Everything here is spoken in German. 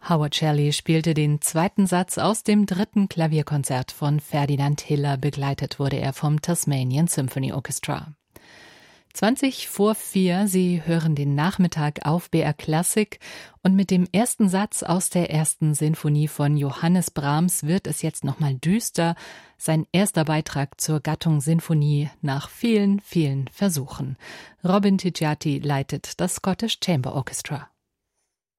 Howard Shelley spielte den zweiten Satz aus dem 3. Klavierkonzert von Ferdinand Hiller, begleitet wurde er vom Tasmanian Symphony Orchestra. 3:20, Sie hören den Nachmittag auf BR Klassik und mit dem ersten Satz aus der 1. Sinfonie von Johannes Brahms wird es jetzt nochmal düster. Sein erster Beitrag zur Gattung Sinfonie nach vielen, vielen Versuchen. Robin Tiggiati leitet das Scottish Chamber Orchestra.